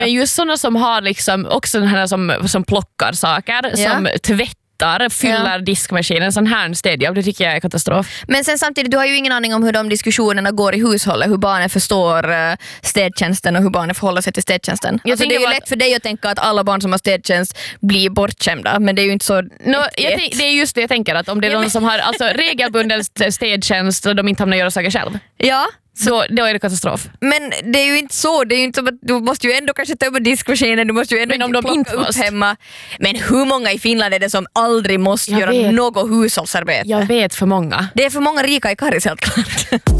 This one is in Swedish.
Men just sådana som har liksom, också den här som plockar saker, som tvättar, fyller diskmaskinen, sån här städjobb, det tycker jag är katastrof. Men sen samtidigt, du har ju ingen aning om hur de diskussionerna går i hushållet, hur barnen förstår städtjänsten och hur barnen förhåller sig till städtjänsten. Alltså, det är ju lätt för dig att tänka att alla barn som har städtjänst blir bortskämda, men det är ju inte så... det är just det jag tänker, att om det är någon som har alltså, regelbunden städtjänst och de inte hamnar göra saker själv. Ja. Då är det katastrof. Men det är ju inte så, det är ju inte som att du måste ju ändå kanske ta upp diskmaskinen, du måste ju ändå men om de inte upp måste. hemma. Men hur många i Finland är det som aldrig måste göra något hushållsarbete? Jag vet för många. Det är för många rika i Karis helt klart.